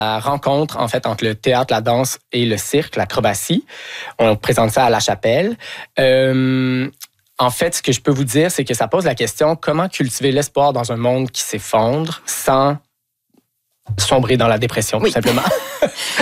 rencontre, en fait, entre le théâtre, la danse et le cirque, l'acrobatie. On présente ça à La Chapelle. En fait, ce que je peux vous dire, c'est que ça pose la question comment cultiver l'espoir dans un monde qui s'effondre sans sombrer dans la dépression, tout simplement.